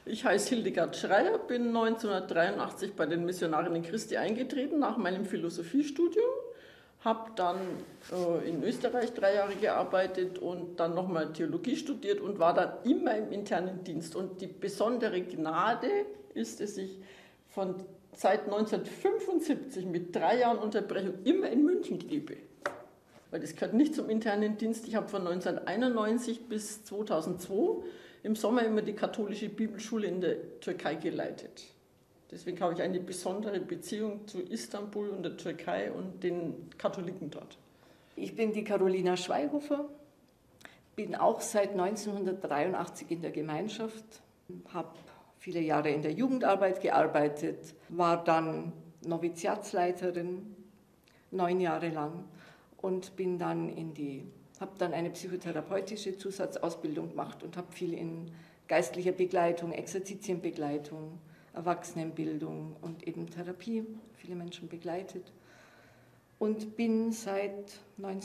Ich heiße Hildegard Schreier, bin 1983 bei den Missionarinnen Christi eingetreten nach meinem Philosophiestudium, habe dann in Österreich 3 Jahre gearbeitet und dann nochmal Theologie studiert und war dann immer im internen Dienst. Und die besondere Gnade ist, dass ich seit 1975 mit 3 Jahren Unterbrechung immer in München lebe. Weil das gehört nicht zum internen Dienst. Ich habe von 1991 bis 2002 im Sommer immer die katholische Bibelschule in der Türkei geleitet. Deswegen habe ich eine besondere Beziehung zu Istanbul und der Türkei und den Katholiken dort. Ich bin die Carolina Schweihofer, bin auch seit 1983 in der Gemeinschaft, habe viele Jahre in der Jugendarbeit gearbeitet, war dann Noviziatsleiterin 9 Jahre lang und bin dann habe dann eine psychotherapeutische Zusatzausbildung gemacht und habe viel in geistlicher Begleitung, Exerzitienbegleitung, Erwachsenenbildung und eben Therapie, viele Menschen begleitet. Und bin seit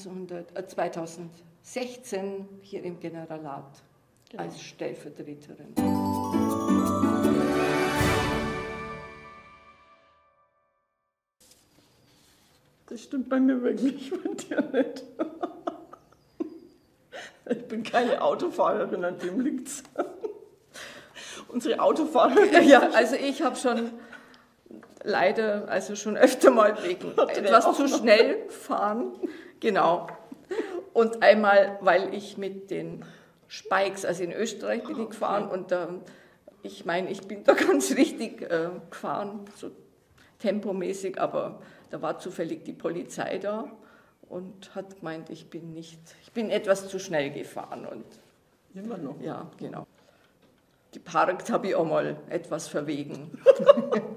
2016 hier im Generalat als Stellvertreterin. Das stimmt bei mir wirklich, bei dir nicht. Ich bin keine Autofahrerin, an dem liegt's. Unsere Autofahrerin. Ja, also ich habe schon leider, schon öfter mal wegen etwas zu schnell fahren. Genau. Und einmal, weil ich mit den Spikes, also in Österreich bin ich gefahren und ich meine, ich bin da ganz richtig gefahren, so tempomäßig, aber da war zufällig die Polizei da und hat gemeint, ich bin etwas zu schnell gefahren. Und immer noch. Ja, genau. Geparkt habe ich auch mal etwas verwegen.